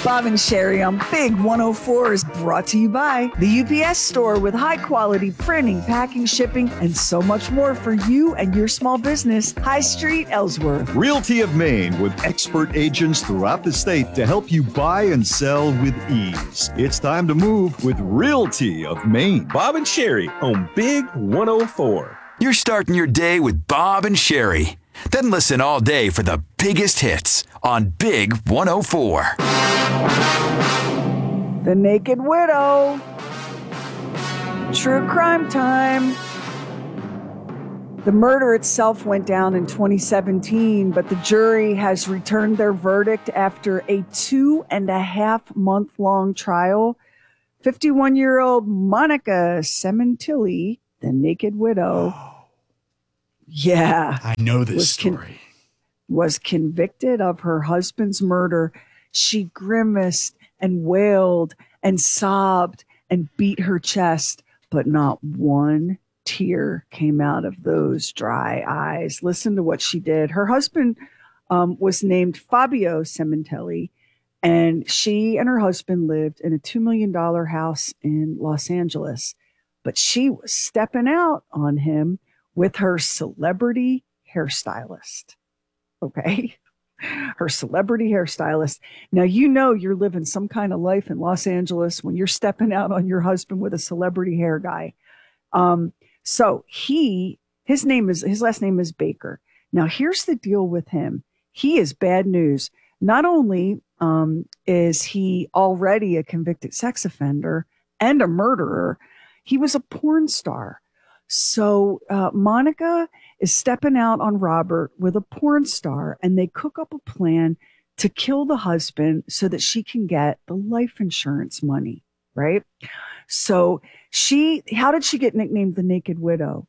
Bob and Sherry on Big 104 is brought to you by the UPS Store with high quality printing, packing, shipping, and so much more for you and your small business. High Street, Ellsworth. Realty of Maine with expert agents throughout the state to help you buy and sell with ease. It's time to move with Realty of Maine. Bob and Sherry on Big 104. You're starting your day with Bob and Sherry. Then listen all day for the biggest hits on Big 104. The Naked Widow. True crime time. The murder itself went down in 2017, but the jury has returned their verdict after a 2.5-month-long trial. 51-year-old Monica Cementilli, the Naked Widow. Yeah. I know this story. Was convicted of her husband's murder. She grimaced and wailed and sobbed and beat her chest, but not one tear came out of those dry eyes. Listen to what she did. Her husband was named Fabio Cementelli, and she and her husband lived in a $2 million house in Los Angeles. But she was stepping out on him with her celebrity hairstylist. Okay. Her celebrity hairstylist. Now, you know, you're living some kind of life in Los Angeles when you're stepping out on your husband with a celebrity hair guy. So his last name is Baker. Now, here's the deal with him. He is bad news. Not only is he already a convicted sex offender and a murderer, he was a porn star. So Monica is stepping out on Robert with a porn star, and they cook up a plan to kill the husband so that she can get the life insurance money, right? So how did she get nicknamed the Naked Widow?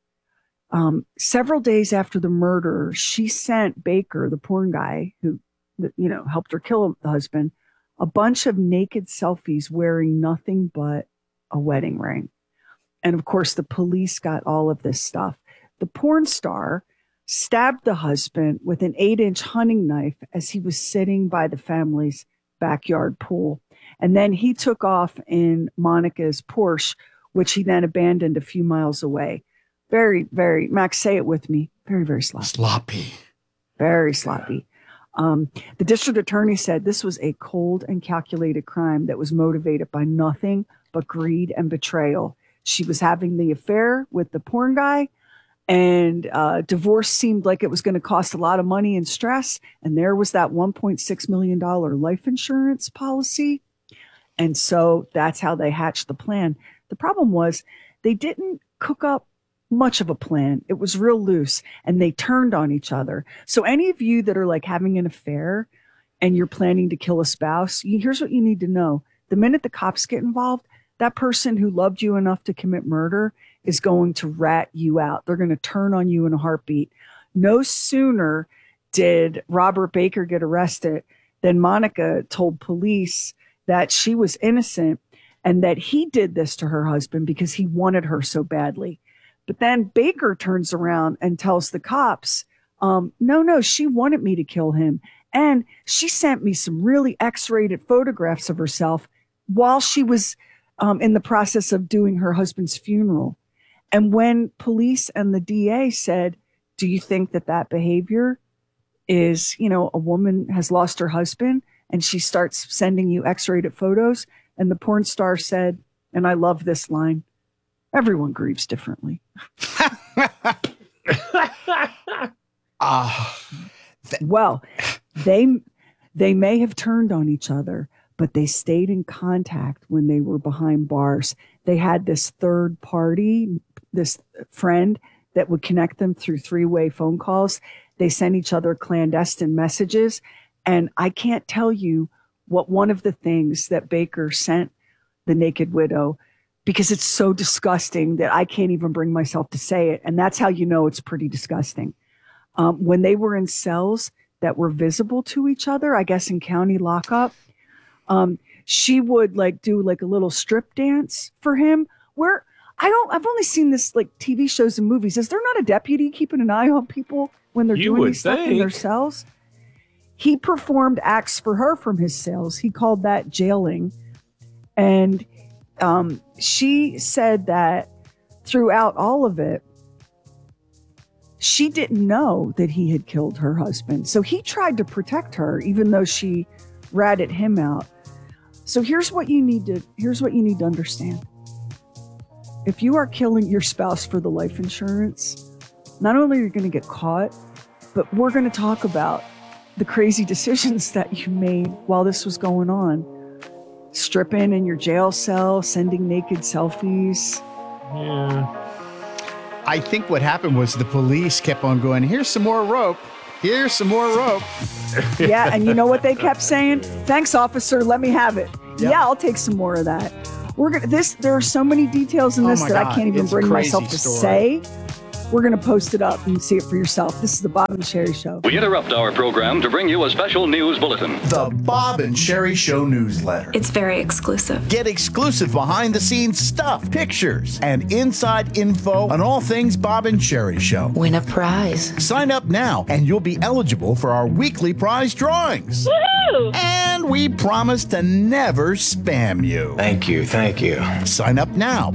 Several days after the murder, she sent Baker, the porn guy who, helped her kill the husband, a bunch of naked selfies wearing nothing but a wedding ring. And of course, the police got all of this stuff. The porn star stabbed the husband with an 8-inch hunting knife as he was sitting by the family's backyard pool. And then he took off in Monica's Porsche, which he then abandoned a few miles away. Very, very, Max, say it with me. Very, very sloppy. Sloppy. Very sloppy. The district attorney said this was a cold and calculated crime that was motivated by nothing but greed and betrayal. She was having the affair with the porn guy, and divorce seemed like it was going to cost a lot of money and stress. And there was that $1.6 million life insurance policy. And so that's how they hatched the plan. The problem was they didn't cook up much of a plan. It was real loose, and they turned on each other. So any of you that are like having an affair and you're planning to kill a spouse, here's what you need to know. The minute the cops get involved, that person who loved you enough to commit murder is going to rat you out. They're going to turn on you in a heartbeat. No sooner did Robert Baker get arrested than Monica told police that she was innocent and that he did this to her husband because he wanted her so badly. But then Baker turns around and tells the cops, no, she wanted me to kill him. And she sent me some really X-rated photographs of herself while she was in the process of doing her husband's funeral. And when police and the DA said, do you think that behavior is, a woman has lost her husband and she starts sending you X-rated photos? And the porn star said, and I love this line, everyone grieves differently. Well, they may have turned on each other, but they stayed in contact when they were behind bars. They had this third party, this friend that would connect them through 3-way phone calls. They sent each other clandestine messages. And I can't tell you what one of the things that Baker sent the Naked Widow, because it's so disgusting that I can't even bring myself to say it. And that's how you know it's pretty disgusting. When they were in cells that were visible to each other, I guess in county lockup, she would do a little strip dance for him where I've only seen this TV shows and movies. Is there not a deputy keeping an eye on people when they're doing these stuff in their cells? He performed acts for her from his cells. He called that jailing. And she said that throughout all of it, she didn't know that he had killed her husband. So he tried to protect her, even though she ratted him out. So here's what you need to understand. If you are killing your spouse for the life insurance, not only are you going to get caught, but we're going to talk about the crazy decisions that you made while this was going on. Stripping in your jail cell, sending naked selfies. Yeah. I think what happened was the police kept on going, here's some more rope. Here's some more rope. Yeah, and you know what they kept saying? Thanks, officer, let me have it. Yep. Yeah, I'll take some more of that. There are so many details in this that I can't even bring myself to say. We're going to post it up and see it for yourself. This is the Bob and Sherry Show. We interrupt our program to bring you a special news bulletin. The Bob and Sherry Show newsletter. It's very exclusive. Get exclusive behind-the-scenes stuff, pictures, and inside info on all things Bob and Sherry Show. Win a prize. Sign up now, and you'll be eligible for our weekly prize drawings. Woohoo! And we promise to never spam you. Thank you. Sign up now.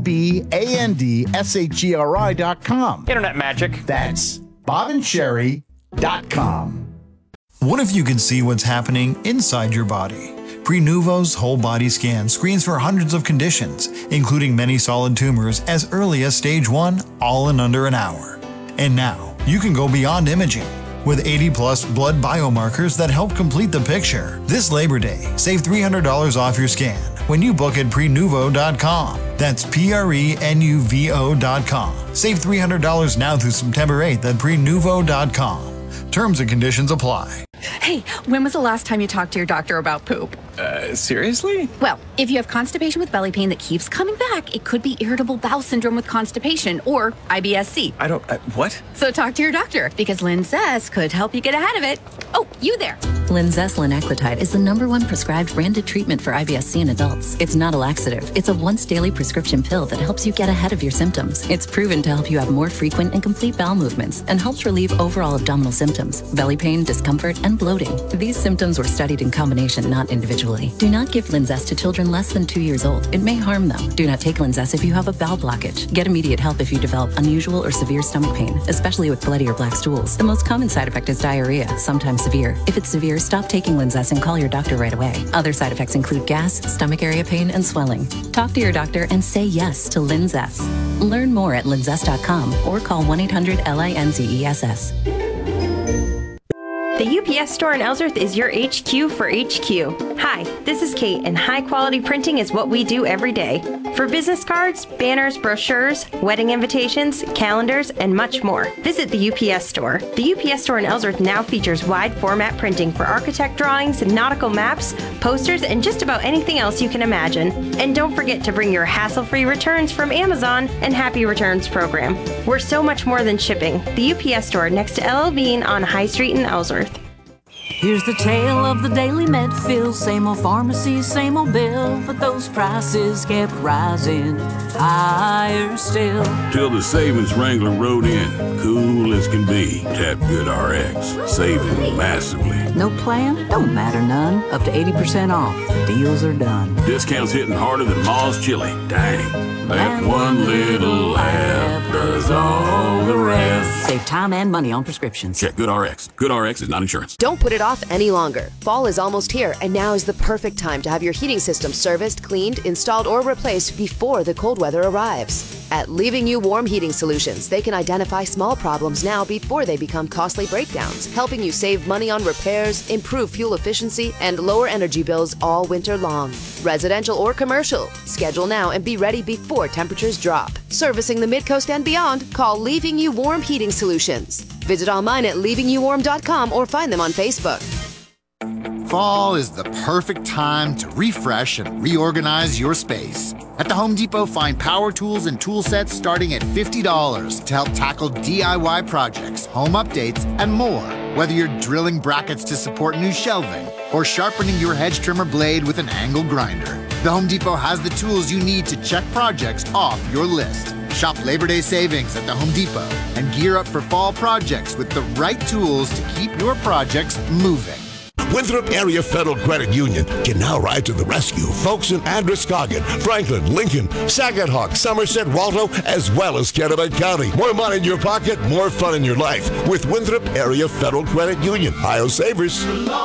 BOBANDSHERI.com. Internet magic. That's BobandSherry.com. What if you could see what's happening inside your body? Prenuvo's whole body scan screens for hundreds of conditions, including many solid tumors as early as stage 1, all in under an hour. And now, you can go beyond imaging. With 80-plus blood biomarkers that help complete the picture. This Labor Day, save $300 off your scan when you book at Prenuvo.com. That's Prenuvo.com. Save $300 now through September 8th at Prenuvo.com. Terms and conditions apply. Hey, when was the last time you talked to your doctor about poop? Seriously? Well, if you have constipation with belly pain that keeps coming back, it could be irritable bowel syndrome with constipation or IBS-C. What? So talk to your doctor because Linzess could help you get ahead of it. Oh, you there. Linzess linaclotide is the #1 prescribed branded treatment for IBS-C in adults. It's not a laxative. It's a once-daily prescription pill that helps you get ahead of your symptoms. It's proven to help you have more frequent and complete bowel movements and helps relieve overall abdominal symptoms, belly pain, discomfort, and bloating. These symptoms were studied in combination, not individually. Do not give Linzess to children less than 2 years old. It may harm them. Do not take Linzess if you have a bowel blockage. Get immediate help if you develop unusual or severe stomach pain, especially with bloody or black stools. The most common side effect is diarrhea, sometimes severe. If it's severe, stop taking Linzess and call your doctor right away. Other side effects include gas, stomach area pain, and swelling. Talk to your doctor and say yes to Linzess. Learn more at linzess.com or call 1-800-LINZESS. The UPS store in Ellsworth is your HQ for HQ. Hi, this is Kate, and high-quality printing is what we do every day. For business cards, banners, brochures, wedding invitations, calendars, and much more, visit the UPS store. The UPS store in Ellsworth now features wide-format printing for architect drawings, nautical maps, posters, and just about anything else you can imagine. And don't forget to bring your hassle-free returns from Amazon and Happy Returns program. We're so much more than shipping. The UPS store next to LL Bean on High Street in Ellsworth. Here's the tale of the daily Medfill. Same old pharmacy, same old bill, but those prices kept rising higher still. Till the savings wrangler rode in, cool as can be. Tap GoodRx, saving massively. No plan? Don't matter none. Up to 80% off. Deals are done. Discounts hitting harder than Ma's chili. Dang. That one little app does all the rest. Save time and money on prescriptions. Check GoodRx. GoodRx is not insurance. Don't put it off any longer. Fall is almost here, and now is the perfect time to have your heating system serviced, cleaned, installed, or replaced before the cold weather arrives. At Leaving You Warm Heating Solutions, they can identify small problems now before they become costly breakdowns, helping you save money on repairs, improve fuel efficiency, and lower energy bills all winter long. Residential or commercial, schedule now and be ready before temperatures drop. Servicing the Mid-Coast and beyond, call Leaving You Warm Heating Solutions. Visit online at leavingyouwarm.com or find them on Facebook. Fall is the perfect time to refresh and reorganize your space. At the Home Depot, find power tools and tool sets starting at $50 to help tackle DIY projects, home updates, and more. Whether you're drilling brackets to support new shelving or sharpening your hedge trimmer blade with an angle grinder, the Home Depot has the tools you need to check projects off your list. Shop Labor Day savings at the Home Depot and gear up for fall projects with the right tools to keep your projects moving. Winthrop Area Federal Credit Union can now ride to the rescue folks in Androscoggin, Franklin, Lincoln, Saginaw, Somerset, Waldo, as well as Kennebec County. More money in your pocket, more fun in your life with Winthrop Area Federal Credit Union. Ohio Savers.